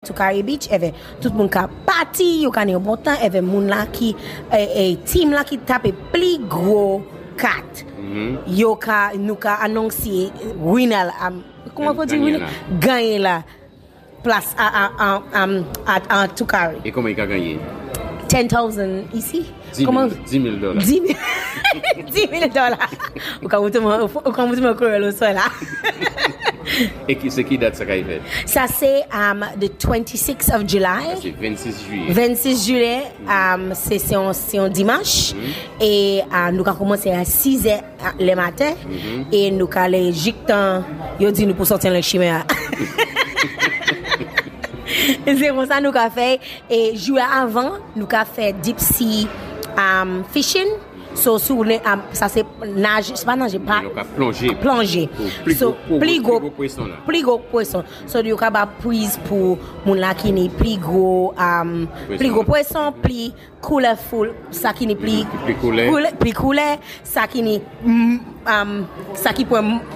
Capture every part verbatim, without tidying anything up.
Tukari Beach, eve tout moun ka party, yo ka ne bon temps, eve moun la ki eh, eh, team la ki tape pli gros kat. Mm-hmm. Yo ka nou ka annoncer winner um, comment faut dire winner gagner la place à à à à Tukari. Et comment il a gagné? ten thousand ici. Comment dix mille dollars. dix mille dollars. Ou quand vous me courez le sol là. Et qui c'est qui date ça qu'a fait? Ça c'est um, the twenty-sixth of July. C'est vingt-six juillet. vingt-six juillet, um, c'est c'est un, c'est un dimanche mm-hmm. et uh, nous avons commencé à six heures le matin mm-hmm. et nous avons les jictans, yo dit nous pour sortir le chimère. C'est pour ça nous avons fait et jouer avant, nous avons fait deep sea um, fishing. So, so um, ça c'est nage, c'est pas nager, pas plonger. Plonger. Plus so, plus gros poisson là. Plus gros poisson. So, you can prise pour mon la qui n'est plus gros, um, plus gros poisson, plus colorful, ça qui n'est plus plus couleur, plus couleur, ça qui n'est um, ça qui peut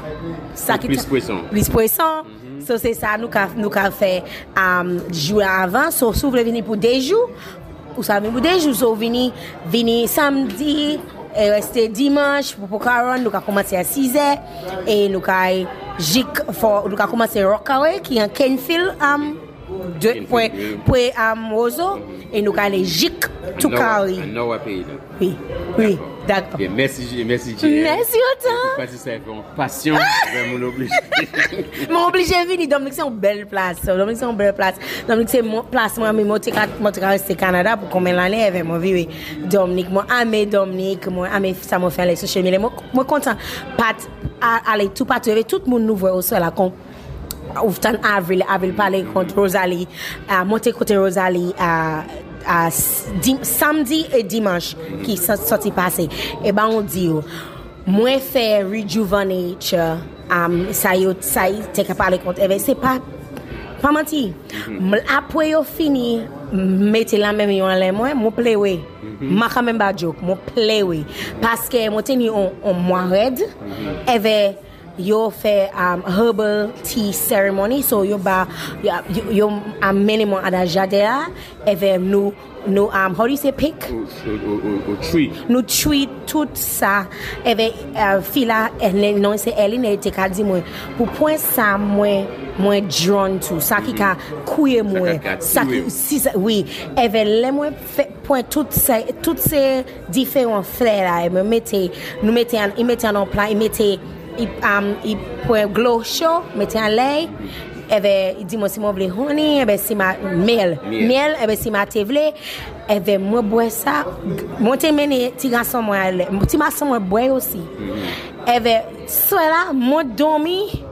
ça qui plus poisson. Plus poisson. Mm-hmm. So c'est ça nous qu'a nous qu'a fait um, jouer avant. So, si vous voulez venir pour des jours. Ou ça vient pour des jours, so vini vini samedi et rester dimanche pour Caron, nous avons commencé à six heures et nous avons Jik for nous avons commencé Rockaway qui est en Kenfield um de pour pour um Roseau et nous avons les Jik Tukari. Oui. Oui. D'accord. Okay, merci, merci. Merci autant. Parce que c'est une passion, vraiment obligé. Mon obligé de venir. Dominique, c'est une belle place. Dominique, c'est une belle place. Dominique, c'est mon place. Moi, je suis resté au Canada pour combien d'années avec moi. Dominique, moi, aimé Dominique. Moi, aimé ça m'a fait les social media. Moi, moi, content. Pat, aller tout partout. Tout le monde nous voit aussi là. Ouftan Avril, Avril parler contre Rosalie. Monter côté Rosalie. À dim, samedi et dimanche mm-hmm. qui sont sortis passés et ben on dit moi faire rejuvenate um ça yo ça t'es capable contre c'est pas pas menti mm-hmm. après yo fini mettez la même yon les moi moi play ouais ma quand même pas joke moi play ouais parce que moi tenu on on moi red mm-hmm. avait yo fait um, herbal tea ceremony so yo ba yo, yo um, minimum à la jardin et nous nous um, how do you say pick au tree nous tree tout ça et uh, fila elle non c'est elle ne te ka dit moi pour point ça moi moi drawn to ça qui ka couiller moi ça qui si oui et les moi point tout ça toutes ces différents fleurs là et me mettez nous mettez ils mettez en plat ils mettez il um il point glow show mettez en lait et ben il dit moi si moi voulais honey et ben si ma miel miel et ben si ma tevle et ben moi boire ça monter mener petit garçon moi petit garçon moi boire aussi et ben soit là moi dormi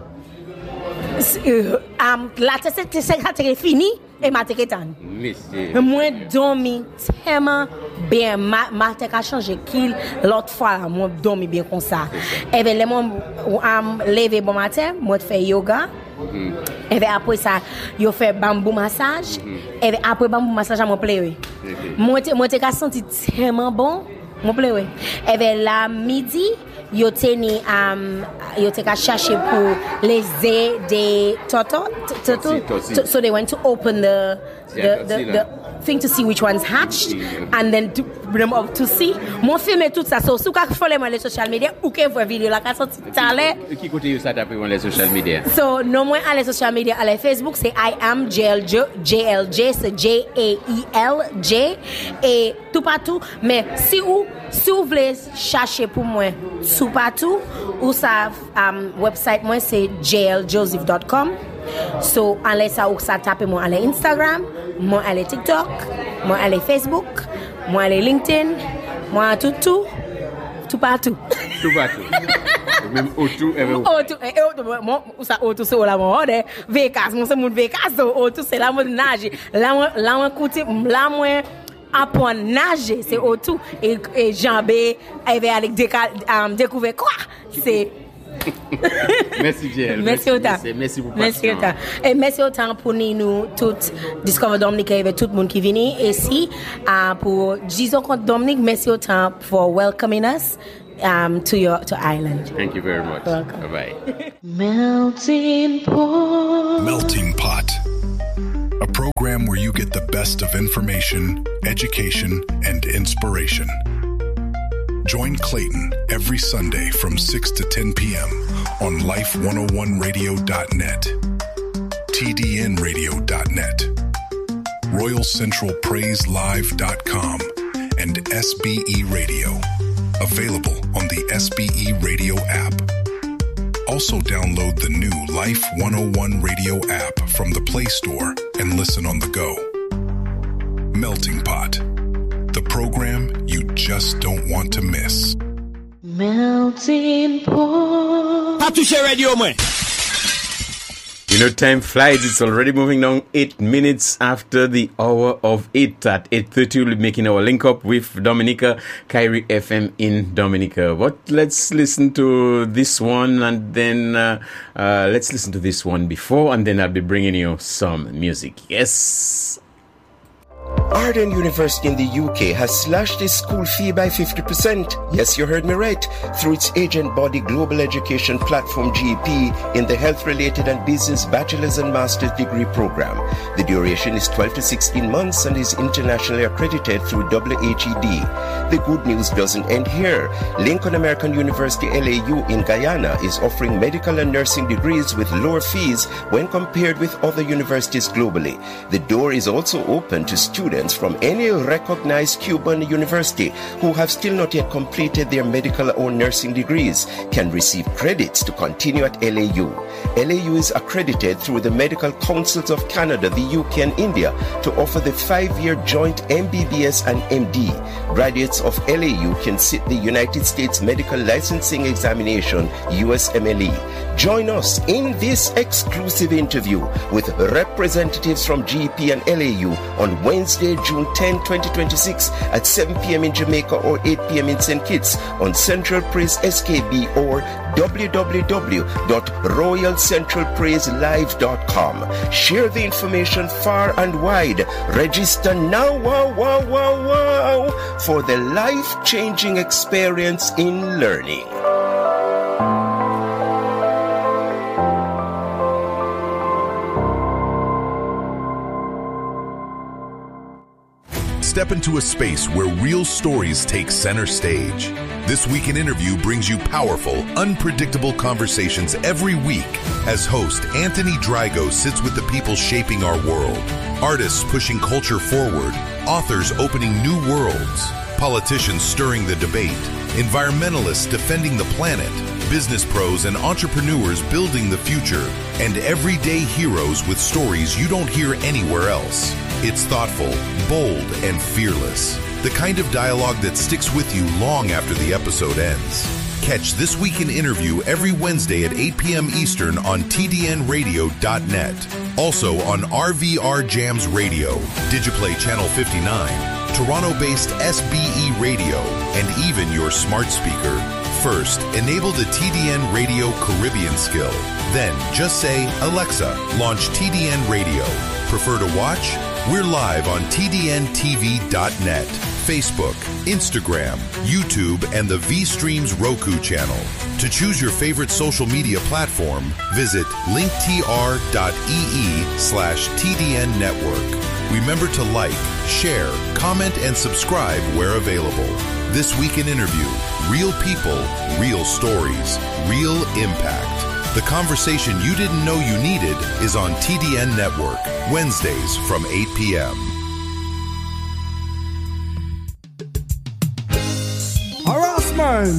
um la tête c'est fini et ma tête est moi dormi tellement bien ma ma tête a changé qu'il l'autre fois moi dormi bien comme ça et ben les moi am lever bon matin moi faire yoga mm-hmm. et ben après ça yo fait bambou massage mm-hmm. et ben après bambou massage moi play moi moi tête a senti tellement bon moi play et ben la midi yo teni um yo take a chercher pour les œufs de toto toto so they went to open the the the, the thing to see which one's hatched and then to bring them up to see mon filmer tout ça so sou ka follow moi les social media ou que voir vidéo la ka sorti talé qui côté ça taper les social media so non moi à les social media à les Facebook c'est I am J L J c'est J A E L J et tout partout mais si ou si vous voulez chercher pour moi tout partout ou ça um, website moi c'est j l joseph dot com so allez ça ou ça taper moi allez Instagram moi allez TikTok moi allez Facebook moi allez LinkedIn moi tout tout tout partout tout partout même auto et auto et auto moi ça auto c'est la mode Vegas moi c'est mon Vegas auto c'est la mode nage là là on écoute là moi apprendre nager c'est autour et, et jamber avec um, découvrir quoi c'est merci J L merci autant merci beaucoup merci autant et merci autant pour nous toutes Discover Dominique avec tout le monde qui vient ici uh, pour Jizo contre Dominique merci autant for welcoming us um, to your to Ireland. Thank you very much. Welcome. Bye bye. Melting pot. Melting pot. a program where you get the best of information, education, and inspiration. Join Clayton every Sunday from six to ten p.m. on life one oh one radio dot net, T D N radio dot net, royal central praise live dot com, and S B E Radio. Available on the S B E Radio app. Also download the new Life one oh one Radio app from the Play Store and listen on the go. Melting Pot, the program you just don't want to miss. Melting Pot. Pas touché radio, moi. You know, time flies. It's already moving down eight minutes after the hour of eight. At eight thirty, we'll be making our link up with Dominica, Kyrie F M in Dominica. But let's listen to this one and then uh, uh, let's listen to this one before, and then I'll be bringing you some music. Yes. Arden University in the U K has slashed its school fee by fifty percent. Yes, you heard me right. Through its agent body Global Education Platform G E P in the Health-Related and Business Bachelor's and Master's Degree Program. The duration is twelve to sixteen months and is internationally accredited through W H E D. The good news doesn't end here. Lincoln American University L A U in Guyana is offering medical and nursing degrees with lower fees when compared with other universities globally. The door is also open to students from any recognized Cuban university who have still not yet completed their medical or nursing degrees can receive credits to continue at L A U. L A U is accredited through the Medical Councils of Canada, the U K and India to offer the five-year joint M B B S and M D. Graduates of L A U can sit the United States Medical Licensing Examination, U S M L E. Join us in this exclusive interview with representatives from G E P and L A U on Wednesday, June tenth, twenty twenty-six at seven p.m. in Jamaica or eight p.m. in Saint Kitts on Central Praise S K B or w w w dot royal central praise live dot com. Share the information far and wide. Register now, wow, wow, wow, wow, for the life-changing experience in learning. Step into a space where real stories take center stage. This Week in Interview brings you powerful, unpredictable conversations every week as host Anthony Drago sits with the people shaping our world. Artists pushing culture forward, authors opening new worlds, politicians stirring the debate, environmentalists defending the planet, business pros and entrepreneurs building the future, and everyday heroes with stories you don't hear anywhere else. It's thoughtful, bold, and fearless. The kind of dialogue that sticks with you long after the episode ends. Catch This Week in Interview every Wednesday at eight p.m. Eastern on T D N radio dot net. Also on R V R Jams Radio, Digiplay Channel fifty-nine, Toronto-based S B E Radio, and even your smart speaker. First, enable the T D N Radio Caribbean skill. Then, just say, Alexa, launch T D N Radio. Prefer to watch? We're live on T D N T V dot net, Facebook, Instagram, YouTube, and the V-Streams Roku channel. To choose your favorite social media platform, visit linktr.ee slash TDN Network. Remember to like, share, comment, and subscribe where available. This Week in Interview, real people, real stories, real impact. The conversation you didn't know you needed is on T D N Network, Wednesdays from eight p.m. Harassment!